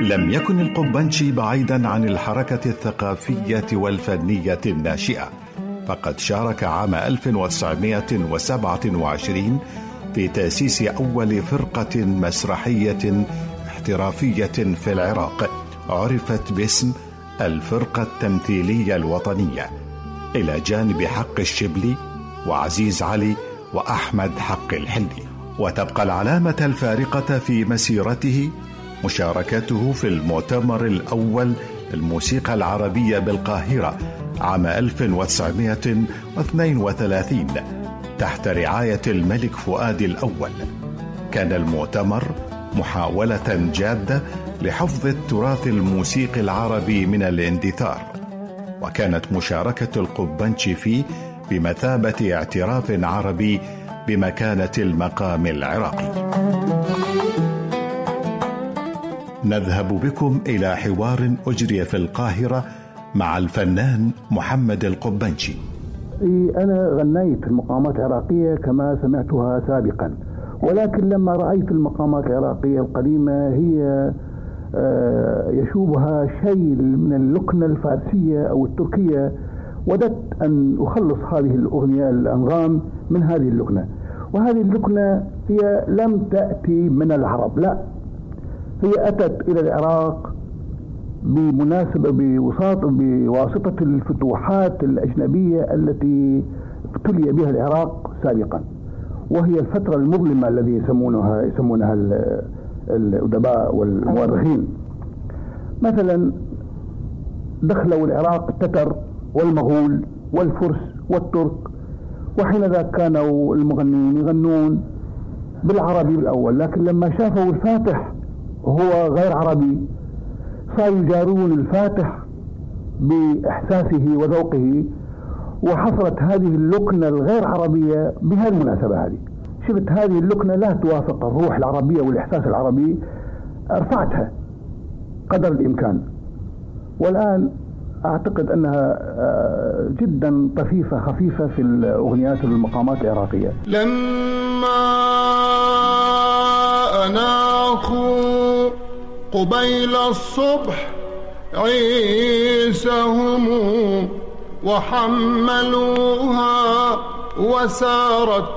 لم يكن القبنشي بعيدا عن الحركة الثقافية والفنية الناشئة، فقد شارك عام 1927 في تأسيس أول فرقة مسرحية احترافية في العراق عرفت باسم الفرقة التمثيلية الوطنية، إلى جانب حق الشبلي وعزيز علي وأحمد حق الحلي. وتبقى العلامة الفارقة في مسيرته مشاركته في المؤتمر الأول للموسيقى العربية بالقاهرة عام 1932 تحت رعاية الملك فؤاد الأول. كان المؤتمر محاولة جادة لحفظ التراث الموسيقي العربي من الاندثار، وكانت مشاركة القبنشي فيه بمثابة اعتراف عربي بمكانة المقام العراقي. نذهب بكم إلى حوار أجري في القاهرة مع الفنان محمد القبنشي. أنا غنيت المقامات العراقية كما سمعتها سابقا، ولكن لما رأيت المقامات العراقية القديمة هي يشوبها شيء من اللكنة الفارسية أو التركية، وددت أن أخلص هذه الأغنية الأنغام من هذه اللكنة. وهذه اللكنة هي لم تأتي من العرب، لا، هي أتت إلى العراق بواسطة الفتوحات الأجنبية التي ابتلي بها العراق سابقا، وهي الفترة المظلمة الذي يسمونها الأدباء والمؤرخين. مثلا دخلوا العراق التتر والمغول والفرس والترك، وحين ذاك كانوا المغنين يغنون بالعربي بالأول، لكن لما شافوا الفاتح وهو غير عربي صاروا يجارون الفاتح بإحساسه وذوقه، وحصلت هذه اللكنة الغير عربية بهذه المناسبة. هذه شفت هذه اللكنة لا توافق الروح العربية والإحساس العربي، رفعتها قدر الإمكان، والآن أعتقد أنها جدا طفيفة خفيفة في الأغنيات والمقامات العراقية. لما أناخوا قبيل الصبح عيسهم وحملوها وسارت